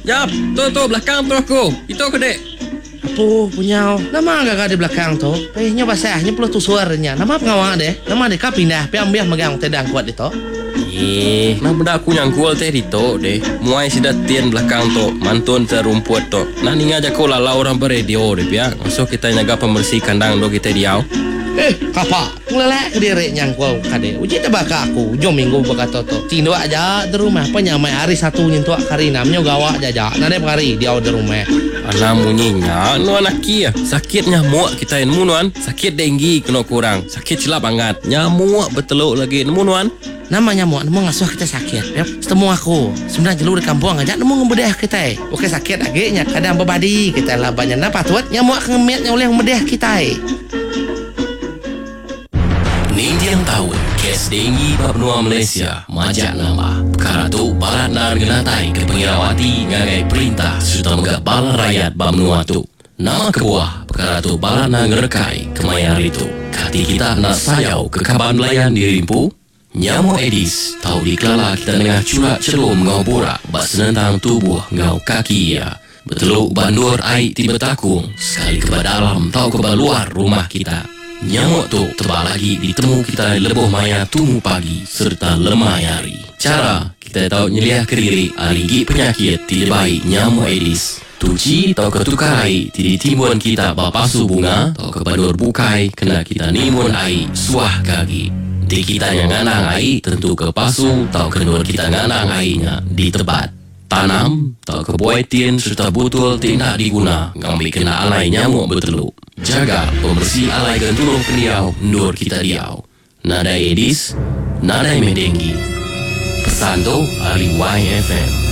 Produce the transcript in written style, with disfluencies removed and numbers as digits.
Jap, tu belakang tu aku. Itu aku dek. Apa punya? Nama agak di belakang tu. Nya basahnya perlu tu suaranya. Nama pengawal deh. Nama deh kau pindah. Ambil megang tedang kuat itu. Nah benda aku nyangkul teh itu deh. Muai sudah tian belakang tu. Mantun terumput tu. Nah ni aja kau lalau orang beradio deh ya. So kita nyaga pembersih kandang do kita diau. Kapa? Ngelelek ke diri nyangkul kade. Uji tebaka aku. Jom minggu baka toto. Cindo aja di rumah. Penyamai hari satu nyentuh kari namanya gawa aja. Nade hari dia di rumah. Anak munyinya, nu anak kia. Sakit nyamuk kita ini munuan. Sakit denggi kena kurang. Sakit silap banget. Nyamuk beteluk lagi munuan. Nama nyamuk, nemu ngasuh kita sakit. Yap, setemu aku. Sebenarnya jelur di kampung aja, nemu ngebedah kita. Oke sakit lagi, kadang bebadi kita lah banyak napa tuat. Nyamuk ngemetnya oleh ngebedah kita. Nindiang tahun kes denggi Papua Malaysia majak nama perkara tu barat nar genatai ke pengirawati ngagai perintah serta megak balan rakyat Bamnua tu nama kebuah perkara tu barat nar ngerekai kemayar itu kati kita nak sayau ke kaban belayan dirimpu nyamuk Aedes tahu dikelala kita tengah curak celum ngau borak bak senentang tubuh ngau kaki ya beteluk bandur air tiba takung sekali ke dalam tahu ke luar rumah kita. Nyamuk tu tebal lagi ditemu kita leboh maya tumu pagi serta lemah hari. Cara kita tahu nyeliah ke diri aligi penyakit tidak baik nyamuk Aedes. Tuci tau ketukarai tidak timbun kita bapasu bunga tau kebadur bukai kena kita nimun air suah kaki. Di kita yang nganang air tentu kepasu tau kenur kita nganang airnya di tebat. Tanam tau kebuaitin serta butul tidak diguna ngambil kena alai nyamuk berteluk. Jaga pembersih alai gantulung keniau ndur kita diau. Nadai Aedes, nadai medenggi. Pesan tu Ali YFM.